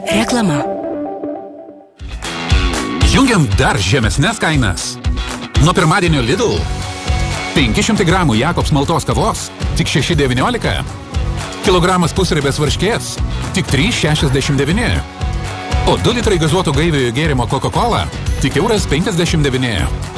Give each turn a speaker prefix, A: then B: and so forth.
A: Reklama.
B: Jungiam dar žemesnes kainas. Nuo pirmadienio Lidl 500 gramų Jakobs maltos kavos tik 6,19. Kilogramas pusribės varškės tik 3,69. O 2 litrai gazuoto gaiviojo gėrimo Coca-Cola tik €1,59.